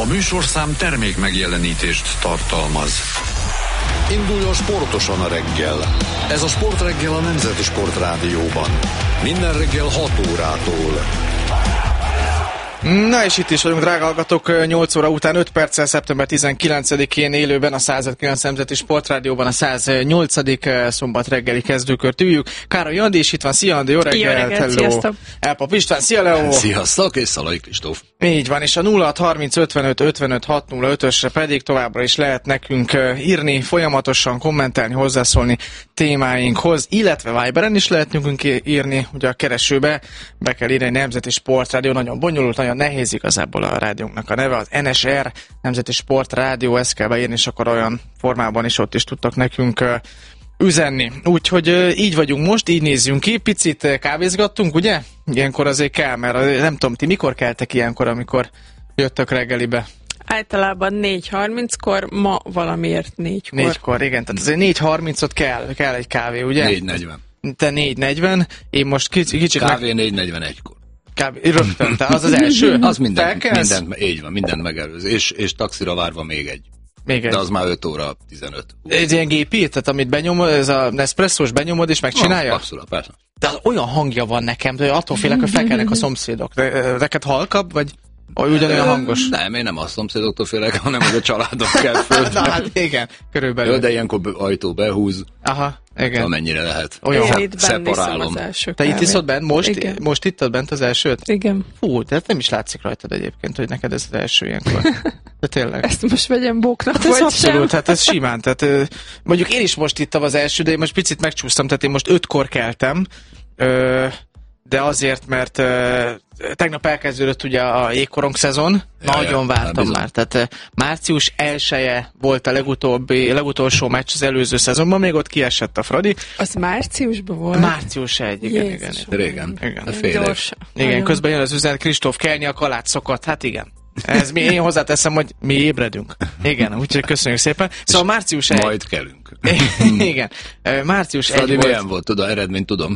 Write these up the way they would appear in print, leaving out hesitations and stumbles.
A műsorszám termék megjelenítést tartalmaz. Induljon sportosan a reggel. Ez a Sportreggel a Nemzeti Sportrádióban. Minden reggel 6 órától. Na és itt is vagyunk, drága hallgatók, 8 óra után 5 perccel szeptember 19-én élőben a 109 Nemzeti Sportrádióban a 108. szombat reggeli kezdőkört üljük. Károly Andi is itt van, szia Andi, jó reggelt, hello. Sziasztok. Elpap István, szia Leo. Sziasztok, és Szalai Kristóf. Így van, és a 0630 55 55 605-ösre pedig továbbra is lehet nekünk írni, folyamatosan kommentelni, hozzászólni témáinkhoz, illetve Viberen is lehet nekünk írni, ugye a keresőbe be kell írni Nemzeti Sportrádió, nagyon bonyolult, nagyon nehéz igazából a rádiónknak a neve, az NSR, Nemzeti Sportrádió, ezt kell beírni, és akkor olyan formában is ott is tudtak nekünk üzenni. Úgyhogy így vagyunk most, így nézzünk ki, picit kávézgattunk, ugye? Ilyenkor azért kell, mert nem tudom, ti mikor keltek ilyenkor, amikor jöttök reggelibe? Általában 4:30-kor, ma valamiért 4-kor. 4-kor, igen, tehát azért 4:30-ot kell egy kávé, ugye? 4:40. Te 4:40, én most kicsit... Kávé 4:41-kor. Rögtön, te az első? Az mindent, így van, mindent megelőz. És taxira várva még egy. De az már 5:15. Ez ilyen gépi, tehát amit benyomod, ez a Nespresso-s benyomod és megcsinálja? Abszolút, persze. De olyan hangja van nekem, de attól félek, hogy felkelnek a szomszédok. Neked halkabb, vagy ugyanolyan hangos? Nem, én nem a szomszédoktól félek, hanem hogy a családok kell föl. Na hát igen, körülbelül. De ilyenkor ajtó behúz. Aha, igen. Amennyire lehet. Olyan itt bent iszom az első Te itt iszod bent? Igen. Most ittad bent az elsőt? Igen. Fú, de nem is látszik rajtad egyébként, hogy neked ez az első ilyenkor. De tényleg. Ezt most vegyem bóknak, hát vagy ez abszolút, sem? hát ez simán. Tehát, mondjuk én is most ittam az első, de én most picit megcsúsztam, tehát én most 5-kor keltem, de azért, mert tegnap elkezdődött ugye a jégkorong szezon, nagyon vártam már. Tehát március 1-e volt a legutolsó meccs az előző szezonban, még ott kiesett a Fradi. Az márciusban volt? Március 1, igen. Régen. Igen, igen, közben jön az üzenet, Kristóf, kelni a kalát szokott, hát igen. Én hozzáteszem, hogy mi ébredünk. Igen, úgyhogy köszönjük szépen. Szóval március 1. Majd kelünk. Igen, március 1 Fradi volt. milyen volt, tudod, eredményt tudom.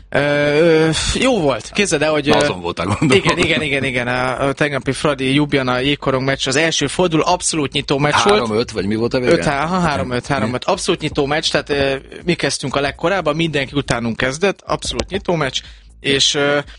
Jó volt. Képzeld el, hogy... Azon voltál, gondolom. Igen. A tegnapi Fradi Ljubljana jégkorong meccs, az első forduló, abszolút nyitó meccs volt. 3-5, vagy mi volt a vége? 3-5. Abszolút nyitó meccs, tehát mi kezdtünk a legkorábban, mindenki utánunk kezdett, abszolút nyitó meccs, és...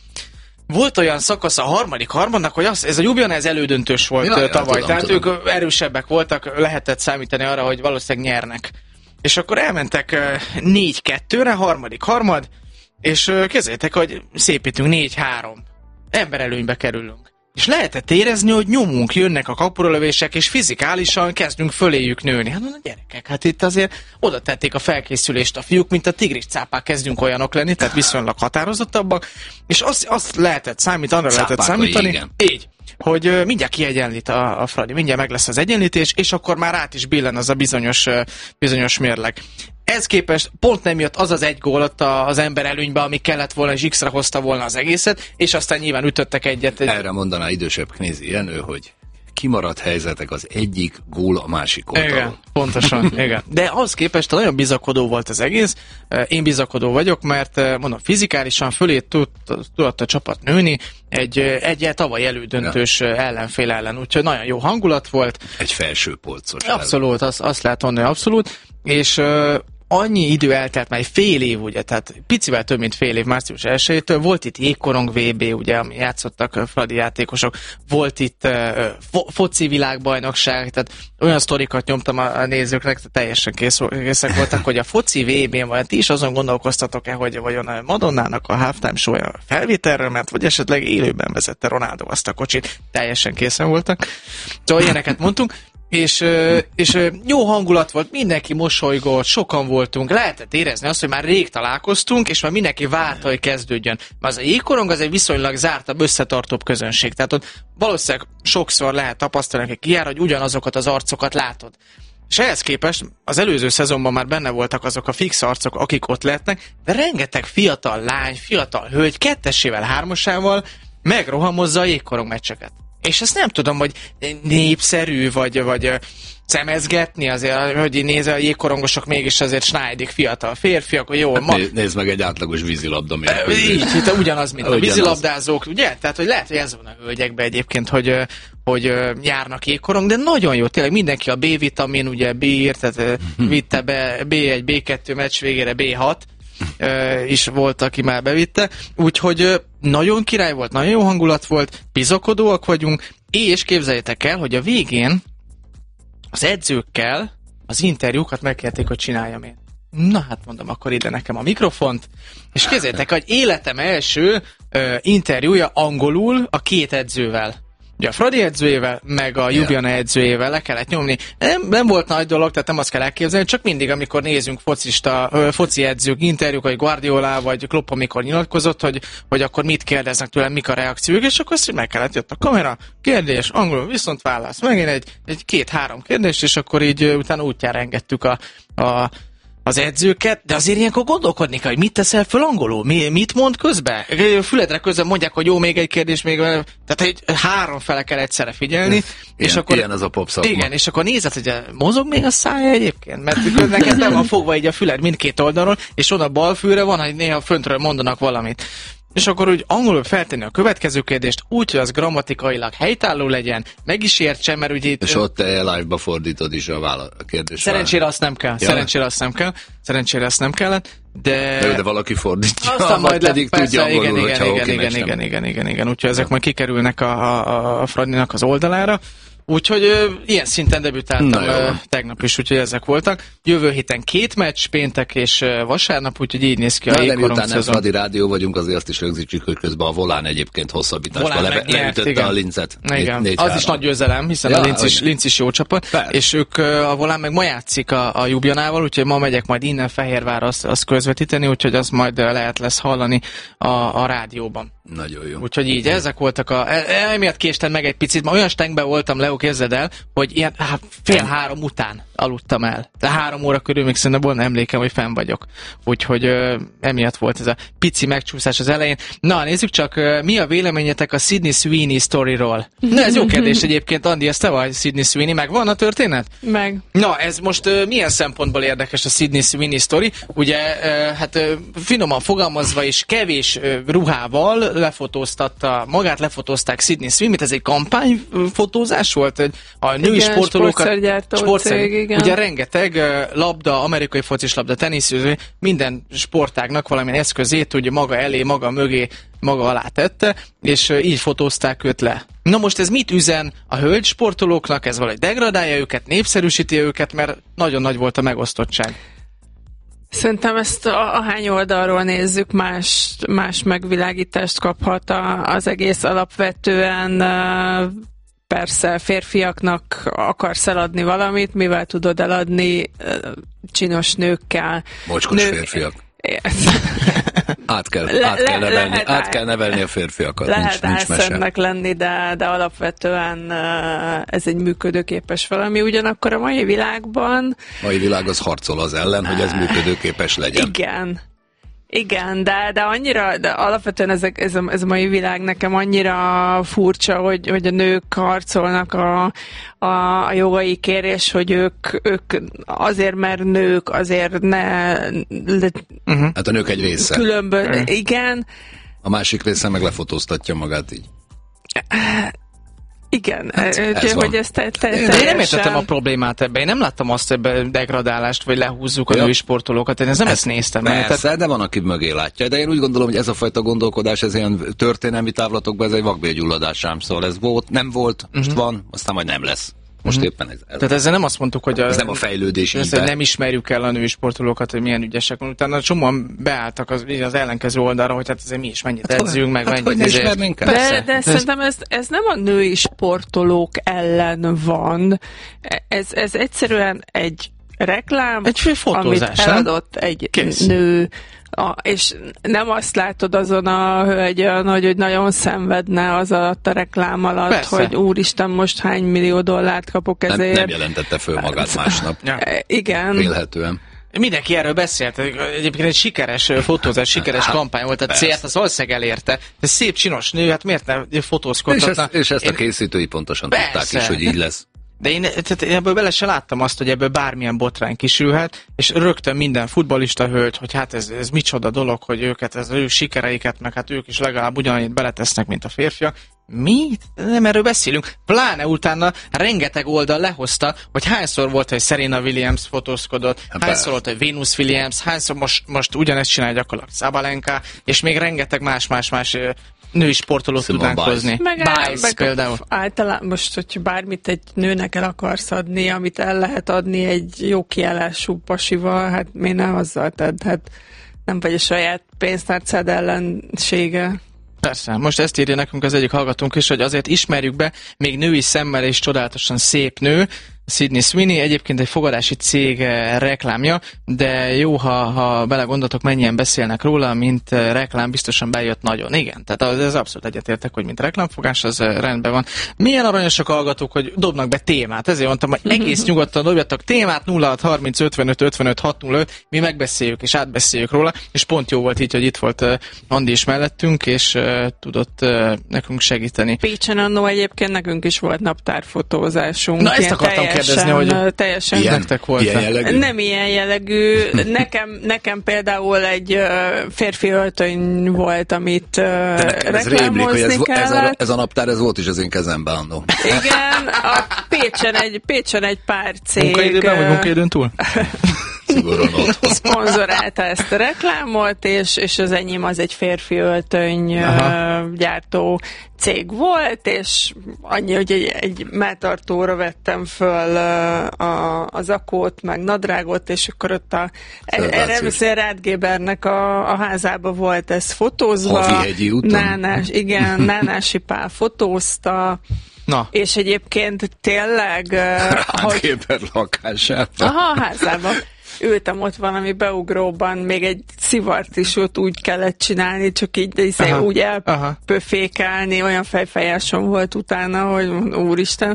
volt olyan szakasz a harmadnak, hogy ez a Ljubljana ez elődöntős volt tavaly, tehát tudom. Ők erősebbek voltak, lehetett számítani arra, hogy valószínűleg nyernek. És akkor elmentek 4-2-re, harmad, és kezdjétek, hogy szépítünk 4-3. Emberelőnybe kerülünk. És lehetett érezni, hogy nyomunk, jönnek a kapuralövések, és fizikálisan kezdünk föléjük nőni. Hát a gyerekek, hát itt azért oda tették a felkészülést a fiúk, mint a tigris cápák, kezdünk olyanok lenni, tehát viszonylag határozottabbak, és azt lehetett számítani, arra lehetett számítani. Igen. Így, hogy mindjárt kiegyenlít a Fradi, mindjárt meg lesz az egyenlítés, és akkor már át is billen az a bizonyos mérleg. Ez képest pont nem jött az egy gól ott az ember előnybe, ami kellett volna, és X-re hozta volna az egészet, és aztán nyilván ütöttek egyet. Erre mondaná idősebb Knézi Jenő, hogy kimaradt helyzetek az egyik gól a másik oldalon. Igen, pontosan, igen. De ahhoz képest nagyon bizakodó volt az egész. Én vagyok, mert mondom, fizikálisan fölé tudott a csapat nőni egy tavaly elődöntős ellenfél ellen, úgyhogy nagyon jó hangulat volt. Egy felsőpolcos. Abszolút, azt lehet mondani, abszolút. És annyi idő eltelt, már fél év, ugye, tehát picivel több, mint fél év, március 1-től, volt itt jégkorong VB, ugye, ami játszottak Fradi játékosok, volt itt foci világbajnokság, tehát olyan sztorikat nyomtam a nézőknek, teljesen készek voltak, hogy a foci VB-n vagy ti is azon gondolkoztatok-e, hogy vajon a Madonnának a halftime show-ja felvételről ment, vagy esetleg élőben vezette Ronaldo azt a kocsit, teljesen készen voltak. Szóval ilyeneket mondtunk. És jó hangulat volt, mindenki mosolygott, sokan voltunk, lehetett érezni azt, hogy már rég találkoztunk, és már mindenki várta, hogy kezdődjön. Mert az a jégkorong az egy viszonylag zártabb, összetartóbb közönség. Tehát ott valószínűleg sokszor lehet tapasztalni, hogy kijár, hogy ugyanazokat az arcokat látod. És ehhez képest az előző szezonban már benne voltak azok a fix arcok, akik ott lehetnek, de rengeteg fiatal lány, fiatal hölgy, 2-esével, 3-asával megrohamozza a jégkorong meccseket. És ezt nem tudom, hogy népszerű, vagy szemezgetni azért, hogy nézze a jégkorongosok mégis azért snájdik fiatal férfiak, hogy jó. Hát nézd meg egy átlagos vízilabda mérkőzést. Így, itt ugyanaz, mint a vízilabdázók, ugye? Tehát, hogy lehet, hogy ez van a hölgyekben egyébként, hogy járnak jégkorong, de nagyon jó, tényleg mindenki a B-vitamin, ugye B-ír, tehát vitte be B1, B2 meccs végére B6, is volt, aki már bevitte, úgyhogy nagyon király volt, nagyon jó hangulat volt, bizakodóak vagyunk, és képzeljétek el, hogy a végén az edzőkkel az interjúkat megkérték, hogy csináljam én. Na hát mondom, akkor ide nekem a mikrofont, és képzeljétek, hogy életem első interjúja angolul a két edzővel. Ugye a Fradi edzőjével, meg a Ljubljana edzőjével le kellett nyomni. Nem volt nagy dolog, tehát nem azt kell elképzelni, csak mindig, amikor nézünk foci edzők interjúk, vagy Guardiola, vagy Klopp, amikor nyilatkozott, hogy akkor mit kérdeznek tőlem, mik a reakciók, és akkor azt meg kellett, jött a kamera, kérdés, angolul, viszont válasz. Megint egy 2-3 kérdés, és akkor így utána útjára engedtük az edzőket, de azért ilyenkor gondolkodni kell, hogy mit teszel föl angolul, mit mond közben? Füledre közben mondják, hogy jó, még egy kérdés, tehát egy 3 fele kell egyszerre figyelni, és akkor ilyen az a pop szakma. Igen, és akkor nézed, hogy mozog még a szája egyébként, mert neked nem van fogva így a füled mindkét oldalon, és oda bal fülre van, hogy néha föntről mondanak valamit. És akkor úgy angolul feltenni a következő kérdést, úgy, hogy az grammatikailag helytálló legyen, meg is értse, mert ugye itt... És ott te live-ba fordítod is a kérdést. Szerencsére azt nem kell. Ja. Szerencsére azt nem kellett, de valaki fordítja, aztán majd pedig tudja angolul, igen. Úgyhogy ezek majd kikerülnek a Fradinak az oldalára. Úgyhogy ilyen szinten debütáltam tegnap is, úgyhogy ezek voltak. Jövő héten 2 meccs, péntek és vasárnap, úgyhogy így néz ki a jégkorong szezon. Miután Fradi rádió vagyunk, azért azt is rögzítsük, hogy közben a Volán egyébként hosszabbításban leütötte a Linzet. Igen, az is nagy győzelem, hiszen a Linz is jó csapat, és ők a Volán meg ma játszik a Ljubljanával, úgyhogy ma megyek majd innen Fehérvárra azt közvetíteni, úgyhogy az majd lehet lesz hallani a rádióban. Nagyon jó. Úgyhogy így ezek voltak emiatt késtem meg egy picit, ma olyan stengben voltam, Leo, képzeld el, hogy ilyen 2:30 után aludtam el. De 3 óra körül még szerintem volna emlékem, hogy fenn vagyok. Úgyhogy emiatt volt ez a pici megcsúszás az elején. Na, nézzük csak, mi a véleményetek a Sydney Sweeney sztoriról? Na, ez jó kérdés egyébként, Andi, ez te vagy Sydney Sweeney, meg van a történet? Meg. Na, ez most milyen szempontból érdekes a Sydney Sweeney sztori? Ugye, hát finoman fogalmazva is kevés ruhával lefotózták Sydney Sweeney-t, ez egy kampányfotózás volt, a női sportolókat, ugye rengeteg labda, amerikai focislabda, teniszező, minden sportágnak valamilyen eszközét ugye maga elé, maga mögé, maga alá tette, és így fotózták őt le. Na most ez mit üzen a hölgy sportolóknak? Ez valahogy degradálja őket, népszerűsíti őket, mert nagyon nagy volt a megosztottság. Szerintem ezt ahány oldalról nézzük, más megvilágítást kaphat az egész. Alapvetően persze férfiaknak akarsz eladni valamit, mivel tudod eladni csinos nőkkel. Mocskos férfiak. Át kell nevelni a férfiakat. Lehet álszennek lenni, de alapvetően ez egy működőképes valami. Ugyanakkor a mai világban... Mai világ az harcol az ellen, hogy ez működőképes legyen. Igen, de annyira, de alapvetően ez a mai világ nekem annyira furcsa, hogy a nők harcolnak a jogaikért, és hogy ők azért, mert nők, azért ne... Hát a nők egy része. Igen. A másik része meg lefotóztatja magát így. Igen, hogy ezt én nem értettem a problémát ebben. Én nem láttam azt ebben degradálást, vagy lehúzzuk a női sportolókat. Én nem ezt néztem. Persze, de van, aki mögé látja. De én úgy gondolom, hogy ez a fajta gondolkodás, ez ilyen történelmi távlatokban, ez egy vakbélgyulladás ám. Szóval ez nem volt, most van, aztán majd nem lesz. Most éppen ez. Tehát ezzel nem azt mondtuk, hogy ez nem a fejlődés íve. Nem ismerjük el a női sportolókat, hogy milyen ügyesek van. Utána csomóan beálltak az ellenkező oldalra, hogy hát ezért mi is mennyit edzünk, meg mennyit. De szerintem ez nem a női sportolók ellen van. Ez egyszerűen egy reklám, amit eladott egy nő. És nem azt látod azon a hölgyön, hogy nagyon szenvedne az alatt a reklám alatt, persze, hogy úristen, most hány millió dollárt kapok ezért. Nem jelentette föl magát másnap. Igen. Vélhetően. Mindenki erről beszélt. Egyébként egy sikeres fotózás, sikeres kampány volt, a célt az valószínűleg elérte. De szép, csinos nő, hát miért ne fotózkodtatna? És ezt a készítői pontosan tudták is, hogy így lesz. De én ebből bele se láttam azt, hogy ebből bármilyen botrány kisülhet, és rögtön minden futballista hölgy, hogy hát ez micsoda dolog, hogy őket, ez ő sikereiket, meg hát ők is legalább ugyanannyit beletesznek, mint a férfiak. Mi? Nem erről beszélünk. Pláne utána rengeteg oldal lehozta, hogy hányszor volt, hogy Serena Williams fotózkodott, hányszor volt, hogy Venus Williams, hányszor most ugyanezt csinálja gyakorlatilag Sabalenka, és még rengeteg más női sportolót tudnánk hozni. Meg például. Általában most, hogy bármit egy nőnek el akarsz adni, amit el lehet adni egy jó kiállású pasival, hát miért nem azzal tedd? Hát nem vagy a saját pénztárcád ellensége. Persze, most ezt írja nekünk az egyik hallgatónk is, hogy azért ismerjük be, még női szemmel és csodálatosan szép nő, Sydney Sweeney, egyébként egy fogadási cég reklámja, de jó, ha belegondoltok, mennyien beszélnek róla, mint reklám, biztosan bejött nagyon. Igen, tehát ez abszolút egyetértek, hogy mint reklámfogás, az rendben van. Milyen aranyosak hallgatók, hogy dobnak be témát, ezért mondtam, hogy egész nyugodtan dobjatok témát, 0630 55 55 605, mi megbeszéljük és átbeszéljük róla, és pont jó volt így, hogy itt volt Andi is mellettünk, és tudott nekünk segíteni. Pécsen annó egyébként nekünk is volt naptárfotózásunk. Na ezt akartam kérdezni, hogy teljesen nektek volt. Ilyen jellegű? Nem ilyen jellegű. Nekem például egy férfi öltöny volt, amit reklámozni kellett. Ez a naptár, ez volt is az én kezemben annó. Igen, a Pécsen egy pár cég. Munkaidőben vagy munkaidőn túl? Szponzorálta ezt a reklámot, és az enyém az egy férfi öltöny gyártó cég volt, és annyi, hogy egy melltartóra vettem föl a zakót, meg nadrágot, és akkor ott erre Rád Gébernek a házába volt ez fotózva. Havihegyi úton? Nánási Pál fotózta. Na. És egyébként tényleg... Rád Géber lakásában. Aha, házában. Ültem ott valami beugróban, még egy szivart is ott úgy kellett csinálni, csak így úgy elpöfékelni, olyan fejfejásom volt utána, hogy úristen.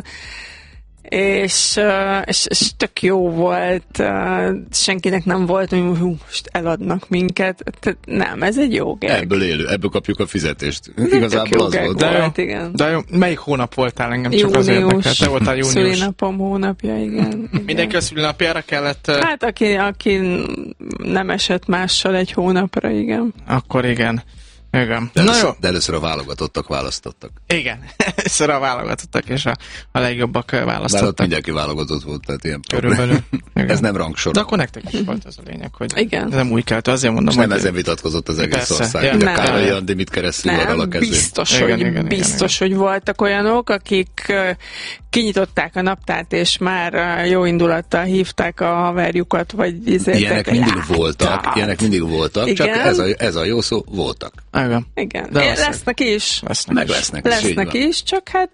És tök jó volt, senkinek nem volt, hogy most eladnak minket. Nem, ez egy jó geg. Ebből kapjuk a fizetést. Igazából az volt. De jó, melyik hónap voltál, engem csak azért érdekelt? Te voltál június. Szülinapom hónapja, igen. Mindenki a szülinapjára kellett? Hát aki nem esett mással egy hónapra, igen. Akkor igen. Igen. De először a válogatottak választottak. Igen, először a válogatottak, és a legjobbak választottak. Bár ott mindenki válogatott volt, tehát ilyen körülbelül. Ez nem rangsor. De akkor nektek is volt az a lényeg, hogy igen. Nem úgy kellett, azért mondom. És nem ezen vitatkozott az egész ország, hogy a Károly Andi mit kereszt szúrral a kezén. Biztos, hogy voltak olyanok, akik kinyitották a naptárt, és már jó indulattal hívták a haverjukat, vagy ilyenek mindig voltak, csak ez a jó szó, voltak. Igen. Lesznek is. Lesznek is, csak hát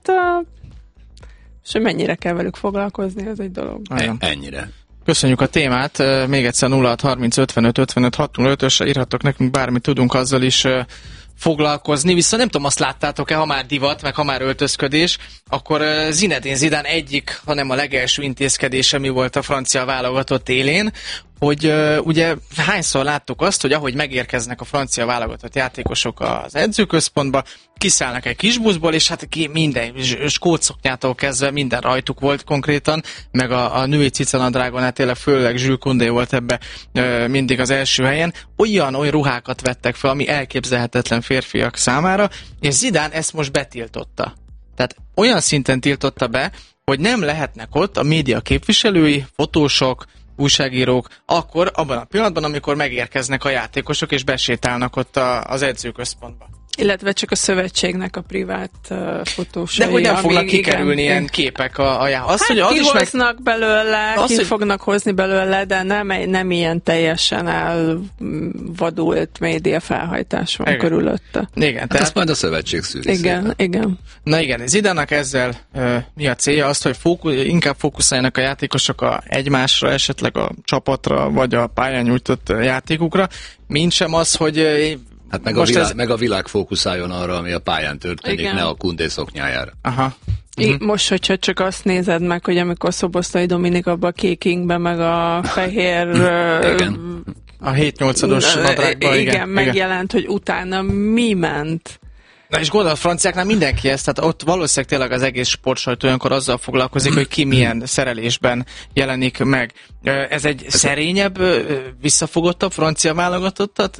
és hogy mennyire kell velük foglalkozni, ez egy dolog. Ennyire. Köszönjük a témát, még egyszer 0630 55 55 605-ösre írhattok nekünk, bármit tudunk azzal is foglalkozni, viszont nem tudom, azt láttátok-e, ha már divat, meg ha már öltözködés, akkor Zinedine Zidane egyik, hanem a legelső intézkedése mi volt a francia válogatott élén, hogy ugye hányszor láttuk azt, hogy ahogy megérkeznek a francia válogatott játékosok az edzőközpontba, kiszállnak egy kis buszból, és hát minden skótszoknyától kezdve minden rajtuk volt konkrétan, meg a női cicanadrágon, hát tényleg főleg Jules Koundé volt ebbe mindig az első helyen, olyan ruhákat vettek fel, ami elképzelhetetlen férfiak számára, és Zidane ezt most betiltotta. Tehát olyan szinten tiltotta be, hogy nem lehetnek ott a média képviselői, fotósok, újságírók, akkor abban a pillanatban, amikor megérkeznek a játékosok, és besétálnak ott az edzőközpontba. Illetve csak a szövetségnek a privát fotósai. De hogy nem fognak kikerülni ilyen képek azt, hogy az kihoznak is belőle, fognak hozni belőle, de nem ilyen teljesen elvadult média felhajtás van körülötte. Igen, hát tehát... azt majd a szövetség szűri. Igen. Na igen, Zidának ezzel mi a célja? Azt, hogy inkább fókuszáljanak a játékosok egymásra, esetleg a csapatra, vagy a pályán nyújtott játékukra, mint sem az, hogy hát meg a világ fókuszáljon arra, ami a pályán történik, ne a Koundé szoknyájára. Aha. Most, hogyha csak azt nézed meg, hogy amikor Szoboszlai Dominik abban a kékingbe, meg a fehér... a 7-8-os nadrágban, igen, megjelent, hogy utána mi ment. Na és gondolod, franciáknál mindenki ezt, tehát ott valószínűleg tényleg az egész sportsajtó olyankor azzal foglalkozik, hogy ki milyen szerelésben jelenik meg. Ez egy szerényebb, visszafogottabb francia válogatottat?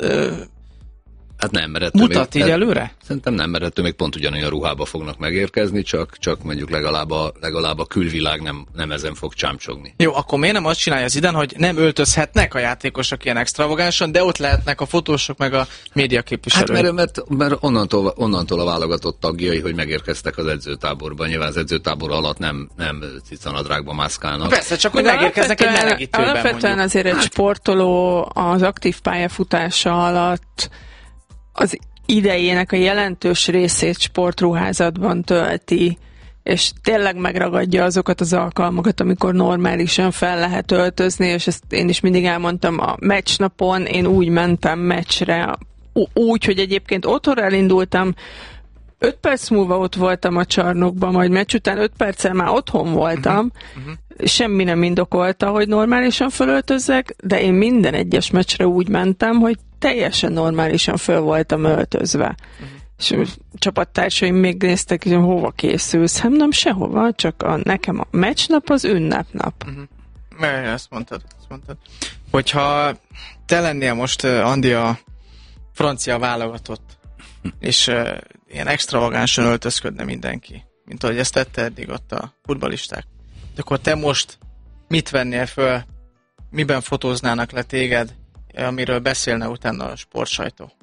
Hát nem, mert mutat így előre? Szerintem nem, mert ettől még pont ugyanolyan ruhába fognak megérkezni, csak mondjuk legalább a külvilág nem ezen fog csámcsogni. Jó, akkor miért nem azt csinálja Zidane, hogy nem öltözhetnek a játékosok ilyen extravagánsan, de ott lehetnek a fotósok meg a médiaképviselők? Hát mert onnantól a válogatott tagjai, hogy megérkeztek az edzőtáborban. Nyilván az edzőtábor alatt nem cicanadrágban mászkálnak. Persze, csak hogy megérkeznek egy melegítőben. Alapvetően azért egy sportoló az aktív pályafutása alatt az idejének a jelentős részét sportruházatban tölti, és tényleg megragadja azokat az alkalmakat, amikor normálisan fel lehet öltözni, és ezt én is mindig elmondtam, a meccsnapon én úgy mentem meccsre, úgy, hogy egyébként otthonra elindultam, 5 perc múlva ott voltam a csarnokban, majd meccs után 5 perccel már otthon voltam, semmi nem indokolta, hogy normálisan fölöltözzek, de én minden egyes meccsre úgy mentem, hogy teljesen normálisan föl voltam öltözve. És a csapattársaim még néztek, hogy hova készülsz. Hát nem sehova, csak nekem a meccsnap az ünnepnap. Ezt mondtad. Hogyha te lennél most, Andi, a francia válogatott, és ilyen extravagánsan öltözködne mindenki, mint ahogy ezt tette eddig ott a futballisták, de akkor te most mit vennél föl, miben fotóznának le téged, amiről beszélne utána a sportsajtó?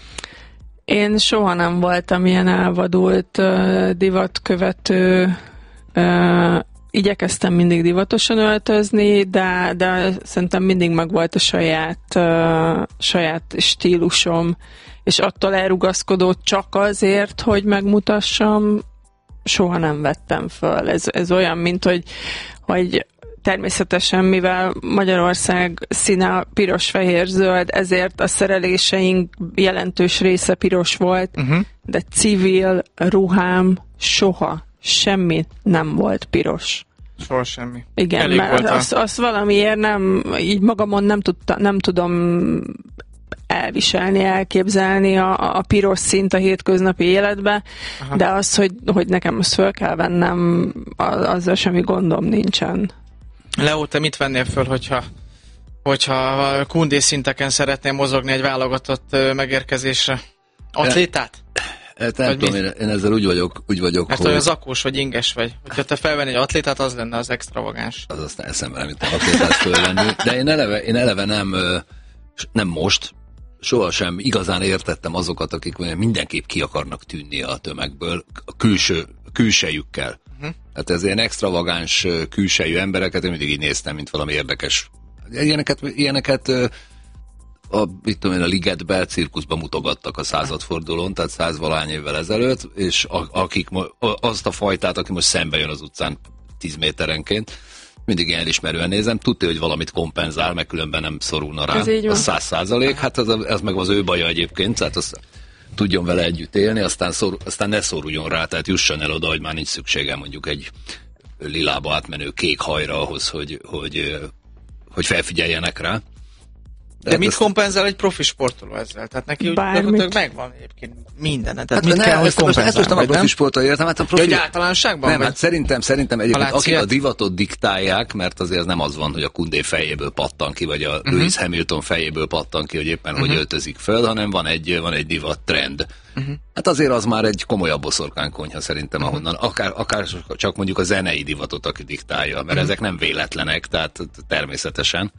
Én soha nem voltam ilyen elvadult divatkövető, igyekeztem mindig divatosan öltözni, de szerintem mindig megvolt a saját stílusom, és attól elrugaszkodott csak azért, hogy megmutassam, soha nem vettem föl. Ez olyan, mint hogy természetesen, mivel Magyarország színe piros-fehér-zöld, ezért a szereléseink jelentős része piros volt, de civil ruhám soha semmi nem volt piros. Soha semmi. Igen, elég mert azt valamiért így magamon nem tudom elviselni, elképzelni a piros szint a hétköznapi életbe, de az, hogy nekem azt föl kell vennem, azzal semmi gondom nincsen. Leo, te mit vennél föl, hogyha Koundé szinteken szeretnél mozogni egy válogatott megérkezésre? Atlétát? Nem tudom, én ezzel úgy vagyok, mert olyan zakós vagy inges vagy. Hogyha te felvenni egy atlétát, az lenne az extravagáns. Az aztán eszembe nem jut atlétát fölvenni. De én eleve nem most, sohasem igazán értettem azokat, akik mindenképp ki akarnak tűnni a tömegből a külsejükkel. Hát ez ilyen extravagáns külsejű embereket én mindig így néztem, mint valami érdekes. Ilyeneket a Ligetben, cirkuszban mutogattak a századfordulón, tehát 100-valány évvel ezelőtt, és akik azt a fajtát, aki most szembe jön az utcán 10 méterenként, mindig ilyen elismerően nézem, tudja, hogy valamit kompenzál, meg különben nem szorulna rá. Az 100%, hát ez meg az ő baja egyébként, tehát az tudjon vele együtt élni, aztán ne szoruljon rá, tehát jusson el oda, hogy már nincs szüksége mondjuk egy lilába átmenő kék hajra ahhoz, hogy felfigyeljenek rá. De mit kompenzál egy profi sportoló ezzel? Tehát neki úgy megvan egyébként minden. Tehát mit kell, hogy kompenzál? Ezt most nem a profi sportoló értem, hát a profi... Hogy általánosságban? Nem, hát szerintem egyébként akik a divatot diktálják, mert azért nem az van, hogy a Koundé fejéből pattan ki, vagy a Lewis Hamilton fejéből pattan ki, hogy éppen hogy öltözik föl, hanem van egy divat trend. Hát azért az már egy komolyabb boszorkánykonyha szerintem, ahonnan akár csak mondjuk a zenei divatot, aki diktálja, mert ezek nem véletlenek, tehát természetesen.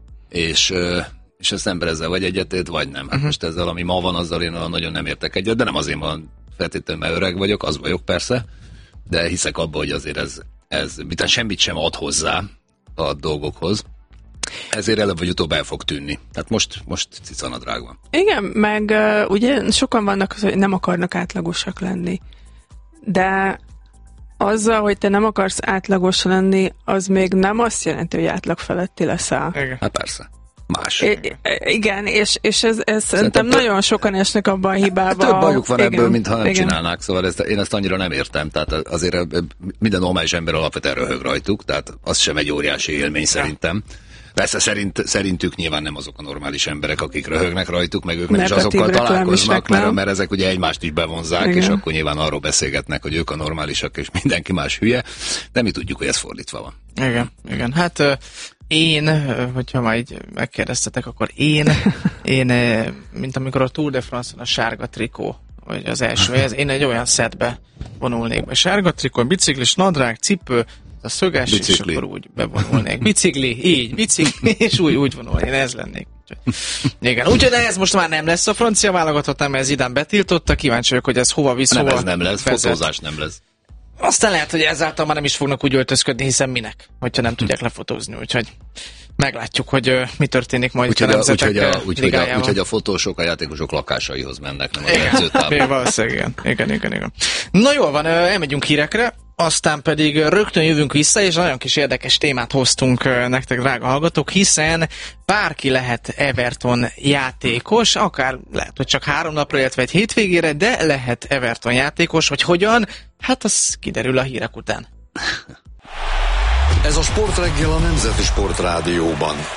És az ember ezzel vagy egyetért, vagy nem. Hát most ezzel, ami ma van, azzal én nagyon nem értek egyet, de nem azért van feltétlenül, mert öreg vagyok, az vagyok persze, de hiszek abban, hogy azért ez semmit sem ad hozzá a dolgokhoz. Ezért előbb vagy utóbb el fog tűnni. Tehát most cicanadrág van. Igen, meg ugye sokan vannak, hogy nem akarnak átlagosak lenni. De azzal, hogy te nem akarsz átlagos lenni, az még nem azt jelenti, hogy átlag feletti leszel. Hát persze. más. Igen, és ez szerintem nagyon sokan esnek abban a hibába. Több bajuk van ebből, mintha nem csinálnák, szóval én ezt annyira nem értem, tehát azért minden normális ember alapvetően röhög rajtuk, tehát az sem egy óriási élmény szerintem. Persze szerintük nyilván nem azok a normális emberek, akik röhögnek rajtuk, meg ők nem is azokkal találkoznak, mert ezek ugye egymást is bevonzák, igen. És akkor nyilván arról beszélgetnek, hogy ők a normálisak, és mindenki más hülye, de mi tudjuk, hogy ez fordítva van. Igen. Hát én, hogyha már így megkérdeztetek, akkor én, mint amikor a Tour de France-on a sárga trikó, vagy az első, én egy olyan szetbe vonulnék be. Sárga trikó, biciklis, nadrág, cipő, a szöges, bicikli. És akkor úgy bevonulnék. Bicikli, és úgy vonulni, én ez lennék. Igen, úgyhogy ez most már nem lesz a francia válogatott, nem, ez idán betiltotta, kíváncsi vagyok, hogy ez hova visz, nem, hova ez nem lesz, fotózás nem lesz. Aztán lehet, hogy ezáltal már nem is fognak úgy öltözködni, hiszen minek, hogyha nem tudják lefotózni, úgyhogy meglátjuk, hogy mi történik majd a nemzetek ligájával. Úgyhogy a fotósok a játékosok lakásaihoz mennek, nem az edzőtábor. Valószínűleg, igen. Na jól van, elmegyünk hírekre, aztán pedig rögtön jövünk vissza, és nagyon kis érdekes témát hoztunk nektek, drága hallgatók, hiszen bárki lehet Everton játékos, akár lehet, hogy csak 3 napra, illetve egy hétvégére, de lehet Everton játékos, hogy hogyan, hát az kiderül a hírek után. Ez a Sportreggel a Nemzeti Sportrádióban.